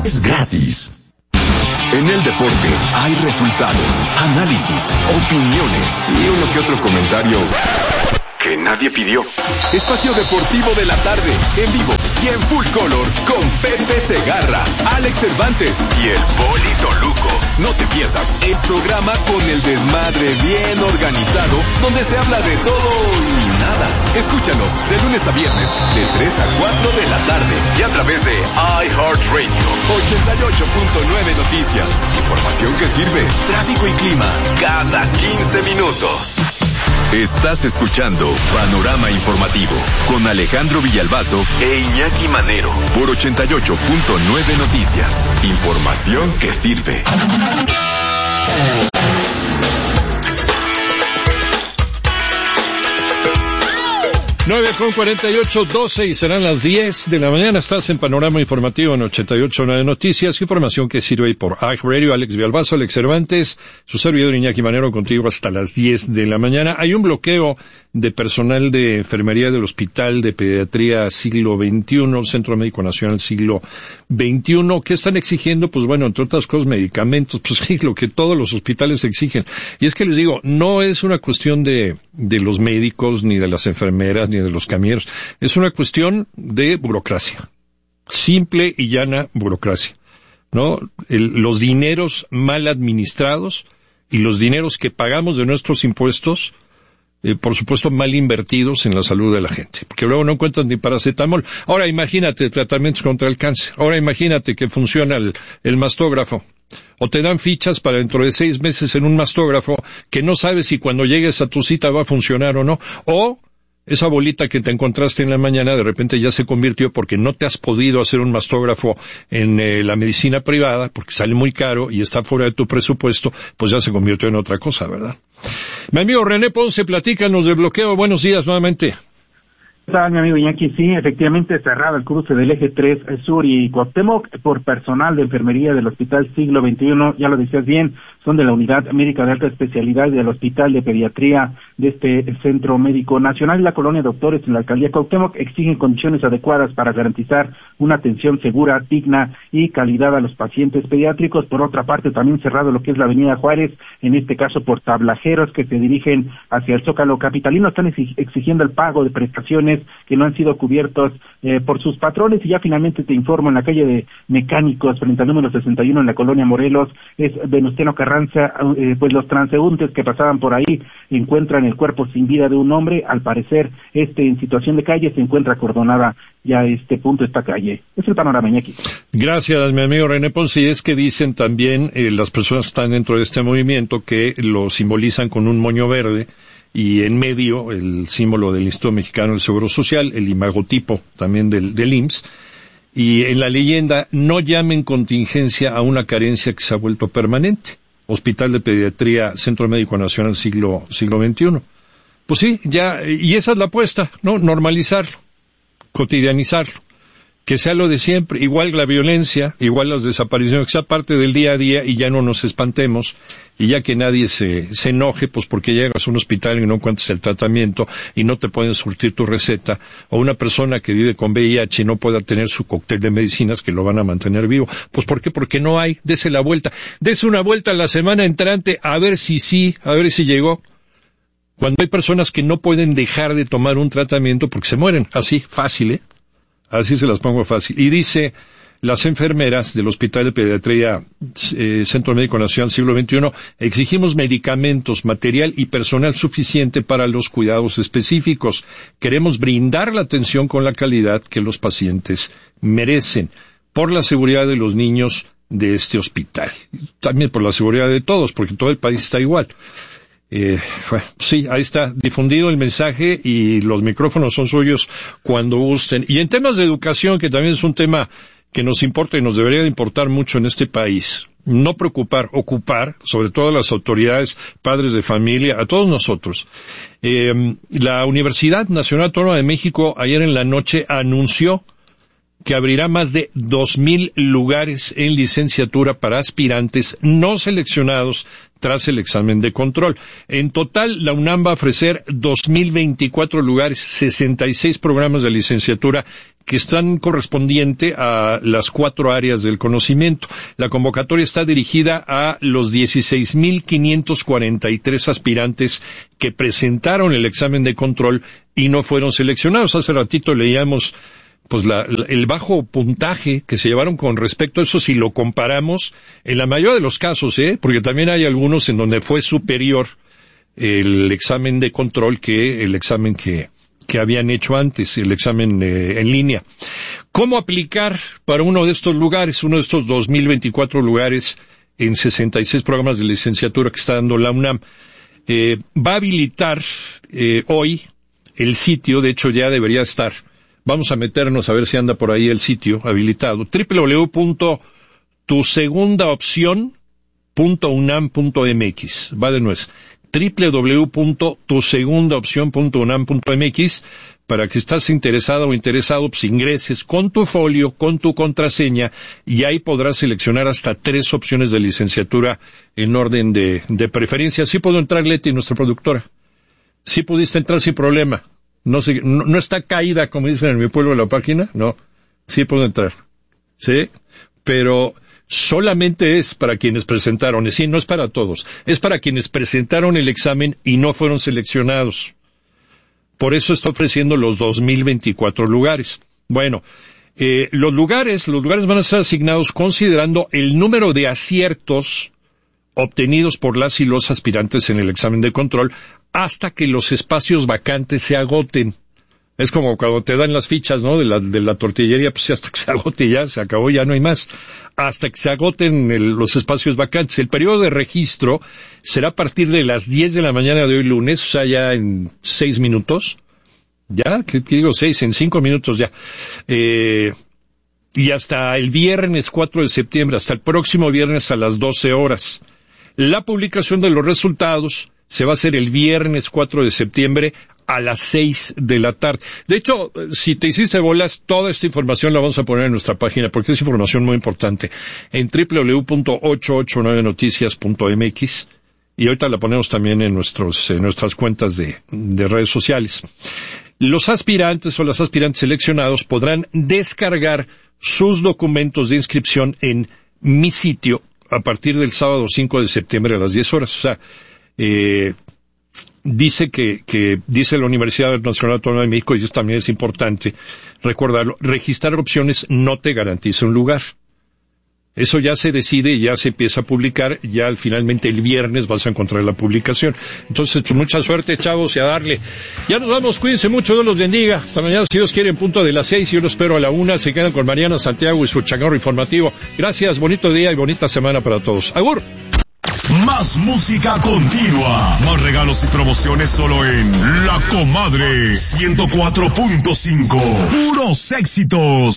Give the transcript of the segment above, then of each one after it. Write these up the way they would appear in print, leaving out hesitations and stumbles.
es gratis. En el deporte hay resultados, análisis, opiniones y uno que otro comentario que nadie pidió. Espacio Deportivo de la Tarde, en vivo y en full color, con Pepe Segarra, Alex Cervantes y el Poli Toluco. No te pierdas el programa con el desmadre bien organizado, donde se habla de todo y nada. Escúchanos de lunes a viernes, de 3 a 4 de la tarde, y a través de iHeartRadio, 88.9 Noticias. Información que sirve, tráfico y clima, cada 15 minutos. Estás escuchando Panorama Informativo con Alejandro Villalbazo e Iñaki Manero por 88.9 Noticias. Información que sirve. 9:48, 12 y serán las 10 de la mañana. Estás en Panorama Informativo en 88.9 Noticias. Información que sirve por iHeartRadio. Alex Villalbazo, Alex Cervantes, su servidor Iñaki Manero contigo hasta las 10 de la mañana. Hay un bloqueo de personal de enfermería del Hospital de Pediatría Siglo XXI, Centro Médico Nacional Siglo XXI, que están exigiendo, pues bueno, entre otras cosas, medicamentos, pues sí, lo que todos los hospitales exigen. Y es que les digo, no es una cuestión de los médicos, ni de las enfermeras, ni de los camilleros. Es una cuestión de burocracia. Simple y llana burocracia, ¿no? Los dineros mal administrados y los dineros que pagamos de nuestros impuestos, por supuesto, mal invertidos en la salud de la gente, porque luego no encuentran ni paracetamol. Ahora imagínate tratamientos contra el cáncer. Ahora imagínate que funciona el mastógrafo. O te dan fichas para dentro de 6 meses en un mastógrafo que no sabes si cuando llegues a tu cita va a funcionar o no. O esa bolita que te encontraste en la mañana de repente ya se convirtió porque no te has podido hacer un mastógrafo en la medicina privada, porque sale muy caro y está fuera de tu presupuesto, pues ya se convirtió en otra cosa, ¿verdad? Mi amigo René Ponce, platícanos del bloqueo. Buenos días nuevamente. ¿Qué tal, mi amigo Iñaki? Sí, efectivamente cerrado el cruce del eje 3 Sur y Cuauhtémoc por personal de enfermería del Hospital Siglo XXI, ya lo decías bien, son de la Unidad Médica de Alta Especialidad del Hospital de Pediatría de este Centro Médico Nacional y la Colonia Doctores en la Alcaldía Cuauhtémoc exigen condiciones adecuadas para garantizar una atención segura, digna y calidad a los pacientes pediátricos. Por otra parte, también cerrado lo que es la Avenida Juárez, en este caso por tablajeros que se dirigen hacia el Zócalo capitalino, están exigiendo el pago de prestaciones que no han sido cubiertos por sus patrones. Y ya finalmente te informo, en la calle de Mecánicos, frente al número 61 en la Colonia Morelos, es Venustiano Carranza, pues los transeúntes que pasaban por ahí encuentran el cuerpo sin vida de un hombre. Al parecer, en situación de calle, se encuentra acordonada ya a este punto esta calle. Es el panorama, Iñaki. Gracias, mi amigo René Ponce. Y es que dicen también las personas que están dentro de este movimiento que lo simbolizan con un moño verde y en medio el símbolo del Instituto Mexicano del Seguro Social, el imagotipo también del IMSS, y en la leyenda, no llamen contingencia a una carencia que se ha vuelto permanente. Hospital de Pediatría, Centro Médico Nacional Siglo XXI. Pues sí, ya, y esa es la apuesta, ¿no? Normalizarlo, cotidianizarlo, que sea lo de siempre, igual la violencia, igual las desapariciones, que sea parte del día a día y ya no nos espantemos, y ya que nadie se enoje, pues porque llegas a un hospital y no encuentras el tratamiento y no te pueden surtir tu receta, o una persona que vive con VIH y no pueda tener su cóctel de medicinas que lo van a mantener vivo. Pues ¿por qué? Porque no hay. Dese la vuelta. Dese una vuelta la semana entrante a ver si sí, a ver si llegó. Cuando hay personas que no pueden dejar de tomar un tratamiento porque se mueren, así, fácil, así se las pongo fácil. Y dice, las enfermeras del Hospital de Pediatría, Centro Médico Nacional Siglo XXI, exigimos medicamentos, material y personal suficiente para los cuidados específicos. Queremos brindar la atención con la calidad que los pacientes merecen, por la seguridad de los niños de este hospital. También por la seguridad de todos, porque todo el país está igual. Sí, ahí está difundido el mensaje y los micrófonos son suyos cuando gusten. Y en temas de educación, que también es un tema que nos importa y nos debería de importar mucho en este país, no preocupar, ocupar, sobre todo a las autoridades, padres de familia, a todos nosotros. La Universidad Nacional Autónoma de México ayer en la noche anunció que abrirá más de 2,000 lugares en licenciatura para aspirantes no seleccionados tras el examen de control. En total, la UNAM va a ofrecer 2,024 lugares, 66 programas de licenciatura que están correspondiente a las 4 áreas del conocimiento. La convocatoria está dirigida a los 16,543 aspirantes que presentaron el examen de control y no fueron seleccionados. Hace ratito leíamos pues el bajo puntaje que se llevaron con respecto a eso, si lo comparamos en la mayoría de los casos, porque también hay algunos en donde fue superior el examen de control que el examen que habían hecho antes, el examen en línea. ¿Cómo aplicar para uno de estos lugares, uno de estos 2024 lugares en 66 programas de licenciatura que está dando la UNAM? Va a habilitar hoy el sitio, de hecho ya debería estar. Vamos a meternos a ver si anda por ahí el sitio habilitado. www.tusegundaopcion.unam.mx. Va de nuez. www.tusegundaopcion.unam.mx. Para que estás interesado o interesado, pues ingreses con tu folio, con tu contraseña, y ahí podrás seleccionar hasta 3 opciones de licenciatura en orden de preferencia. Sí puedo entrar, Leti, nuestra productora. Sí pudiste entrar sin problema. No está caída, como dicen en mi pueblo, la página. No, sí puedo entrar. Sí, pero solamente es para quienes presentaron. Es decir, no es para todos. Es para quienes presentaron el examen y no fueron seleccionados. Por eso está ofreciendo los 2024 lugares. Bueno, los lugares van a ser asignados considerando el número de aciertos obtenidos por las y los aspirantes en el examen de control hasta que los espacios vacantes se agoten. Es como cuando te dan las fichas, ¿no? De la tortillería, pues hasta que se agote ya, se acabó, ya no hay más. Hasta que se agoten los espacios vacantes. El periodo de registro será a partir de las 10 de la mañana de hoy lunes, o sea, ya en 6 minutos. ¿Ya? ¿Qué digo 6? En 5 minutos ya. Y hasta el viernes 4 de septiembre, hasta el próximo viernes a las 12 horas. La publicación de los resultados se va a hacer el viernes 4 de septiembre a las 6 de la tarde. De hecho, si te hiciste bolas, toda esta información la vamos a poner en nuestra página, porque es información muy importante, en www.889noticias.mx, y ahorita la ponemos también en nuestras cuentas de redes sociales. Los aspirantes o las aspirantes seleccionados podrán descargar sus documentos de inscripción en mi sitio a partir del sábado 5 de septiembre a las 10 horas. O sea, dice dice la Universidad Nacional Autónoma de México, y eso también es importante recordarlo, registrar opciones no te garantiza un lugar. Eso ya se decide y ya se empieza a publicar, ya finalmente el viernes vas a encontrar la publicación. Entonces, pues, mucha suerte, chavos, y a darle. Ya nos vamos, cuídense mucho, Dios los bendiga. Hasta mañana, si Dios quiere, en punto de las 6, yo los espero a la 1, se quedan con Mariana Santiago y su changarro informativo. Gracias, bonito día y bonita semana para todos. ¡Agur! Más música continua, más regalos y promociones solo en La Comadre 104.5. Puros éxitos.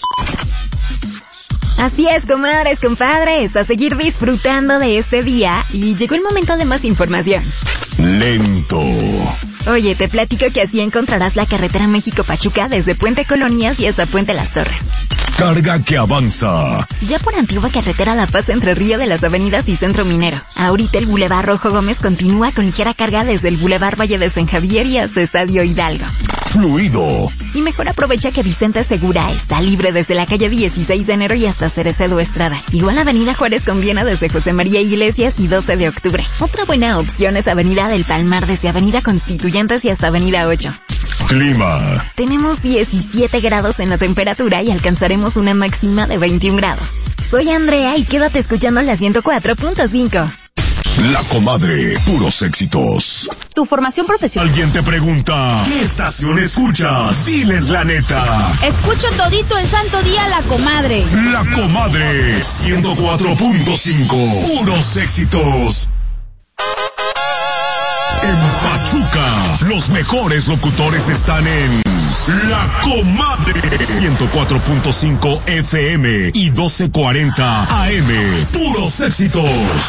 Así es, comadres, compadres, a seguir disfrutando de este día, y llegó el momento de más información. Lento. Oye, te platico que así encontrarás la carretera México-Pachuca desde Puente Colonias y hasta Puente Las Torres. Carga que avanza. Ya por Antigua Carretera La Paz entre Río de las Avenidas y Centro Minero. Ahorita el Boulevard Rojo Gómez continúa con ligera carga desde el Boulevard Valle de San Javier y hasta Estadio Hidalgo. Fluido. Y mejor aprovecha que Vicente Segura está libre desde la calle 16 de enero y hasta Cerecedo Estrada. Igual Avenida Juárez conviene desde José María Iglesias y 12 de octubre. Otra buena opción es Avenida del Palmar desde Avenida Constituyentes y hasta Avenida 8. Clima. Tenemos 17 grados en la temperatura y alcanzaremos una máxima de 21 grados. Soy Andrea y quédate escuchando la 104.5. La Comadre, puros éxitos. Tu formación profesional. Alguien te pregunta, ¿qué estación escuchas? Diles la neta. Escucho todito el santo día La Comadre. La Comadre 104.5. Puros éxitos. En Pachuca, los mejores locutores están en La Comadre 104.5 FM y 1240 AM. Puros éxitos.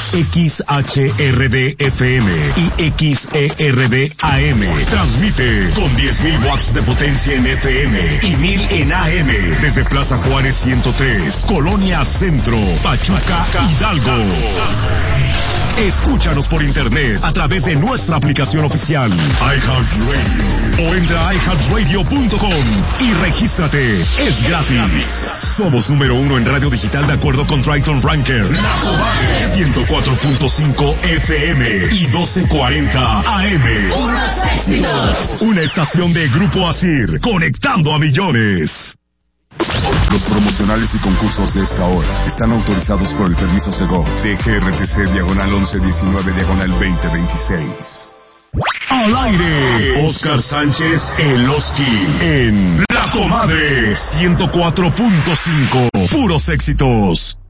XHRD FM y XERD AM. Transmite con 10,000 watts de potencia en FM y 1,000 en AM. Desde Plaza Juárez 103, Colonia Centro, Pachuca, Hidalgo. Escúchanos por internet a través de nuestra aplicación oficial iHeartRadio o entra a iHeartRadio.com y regístrate. Es gratis. Somos número 1 en radio digital de acuerdo con Triton Ranker. La Comadre 104.5 FM y 1240 AM. Una estación de Grupo Asir, conectando a millones. Los promocionales y concursos de esta hora están autorizados por el permiso Segov de GRTC diagonal 1119 diagonal 2026. Al aire, Oscar Sánchez El Oski en La Comadre 104.5. Puros éxitos.